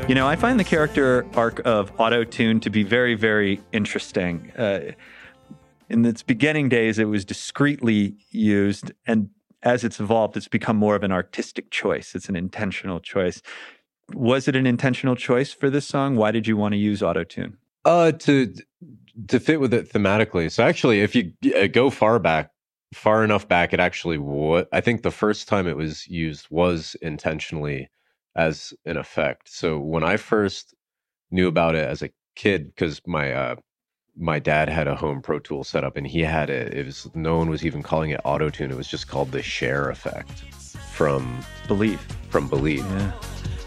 I find the character arc of Auto-Tune to be very, very interesting. In its beginning days, it was discreetly used, and as it's evolved, it's become more of an artistic choice. It's an intentional choice. Was it an intentional choice for this song? Why did you want to use Auto-Tune? To fit with it thematically. So actually, if you go far enough back, it actually I think the first time it was used was intentionally as an effect. So when I first knew about it as a kid, because my dad had a home Pro Tool setup, and he had no one was even calling it Auto-Tune. It was just called the Cher effect from Believe. Believe. Yeah.